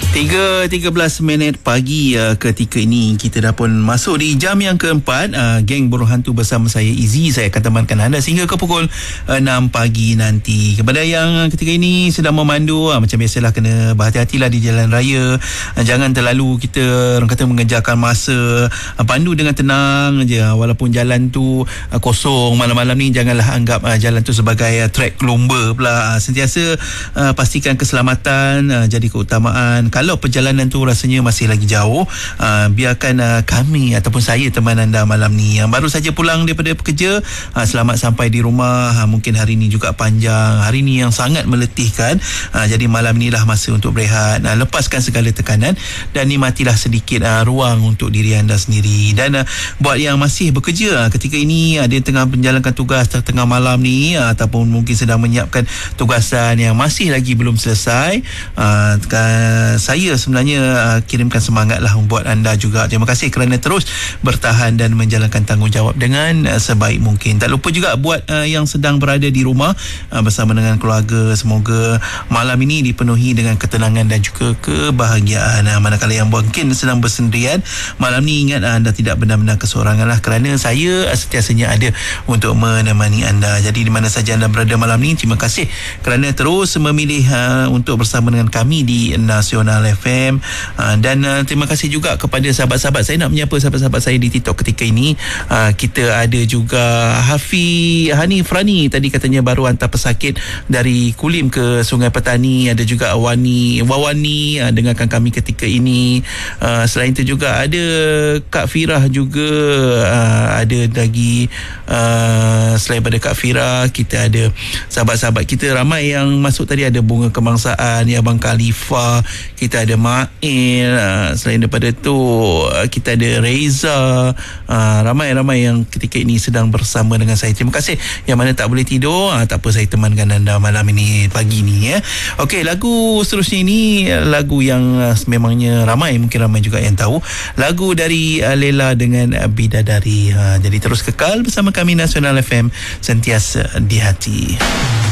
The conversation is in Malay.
3:13 pagi ketika ini kita dah pun masuk di jam yang keempat. Geng Burung Hantu bersama saya Izzy, saya akan temankan anda sehingga ke pukul 6 pagi nanti. Kepada yang ketika ini sedang memandu, macam biasalah kena berhati-hatilah di jalan raya. Jangan terlalu kita orang kata mengejarkan masa, pandu dengan tenang je. Walaupun jalan tu kosong malam-malam ni, janganlah anggap jalan tu sebagai trek lomba pula. Sentiasa pastikan keselamatan jadi keutamaan. Kalau perjalanan tu rasanya masih lagi jauh, biarkan kami ataupun saya teman anda malam ni. Yang baru saja pulang daripada pekerja, selamat sampai di rumah. Mungkin hari ni juga panjang, hari ni yang sangat meletihkan. Jadi malam ni lah masa untuk berehat, lepaskan segala tekanan dan nikmatilah sedikit ruang untuk diri anda sendiri. Dan buat yang masih bekerja ketika ini, ada yang tengah menjalankan tugas tengah malam ni, ataupun mungkin sedang menyiapkan tugasan yang masih lagi belum selesai, saya sebenarnya kirimkan semangat lah buat anda juga. Terima kasih kerana terus bertahan dan menjalankan tanggungjawab dengan sebaik mungkin. Tak lupa juga buat yang sedang berada di rumah bersama dengan keluarga, semoga malam ini dipenuhi dengan ketenangan dan juga kebahagiaan. Manakala yang mungkin sedang bersendirian malam ni, ingat anda tidak benar-benar kesorangan lah, kerana saya sentiasanya ada untuk menemani anda. Jadi di mana saja anda berada malam ni, terima kasih kerana terus memilih untuk bersama dengan kami di Nasional FM. Dan terima kasih juga kepada sahabat-sahabat saya. Nak menyapa sahabat-sahabat saya di TikTok ketika ini. Kita ada juga Hanif Rani, tadi katanya baru hantar pesakit dari Kulim ke Sungai Petani. Ada juga Wawani dengarkan kami ketika ini. Selain itu juga ada Kak Firah juga. Ada lagi selain pada Kak Firah, kita ada sahabat-sahabat kita ramai yang masuk tadi. Ada Bunga Kebangsaan, Abang Khalifah, kita ada Mail, selain daripada tu kita ada Reza, ramai-ramai yang ketika ini sedang bersama dengan saya. Terima kasih. Yang mana tak boleh tidur, tak apa, saya temankan anda malam ini, pagi ni ya. Okey, lagu seterusnya ini lagu yang memangnya mungkin ramai juga yang tahu. Lagu dari Lela dengan Bidadari. Jadi terus kekal bersama kami Nasional FM, sentiasa di hati.